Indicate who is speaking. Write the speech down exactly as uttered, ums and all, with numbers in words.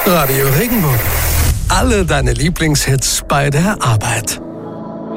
Speaker 1: Radio Regenbogen. Alle deine Lieblingshits bei der Arbeit.